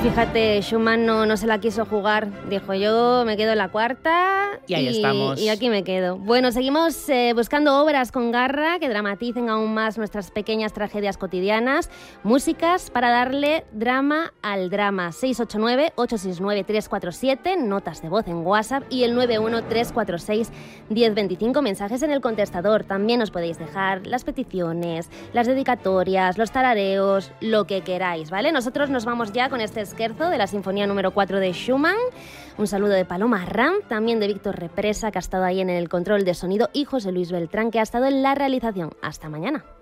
Fíjate, Schumann no se la quiso jugar. Dijo, yo me quedo en la cuarta y ahí estamos. Y aquí me quedo. Bueno, seguimos buscando obras con garra que dramaticen aún más nuestras pequeñas tragedias cotidianas. Músicas para darle drama al drama. 689-869-347, notas de voz en WhatsApp y el 913461025, mensajes en el contestador. También os podéis dejar las peticiones, las dedicatorias, los tarareos, lo que queráis, ¿vale? Nosotros nos vamos ya con este Scherzo de la Sinfonía número 4 de Schumann. Un saludo de Paloma Ram, también de Víctor Represa, que ha estado ahí en el control de sonido, y José Luis Beltrán, que ha estado en la realización. Hasta mañana.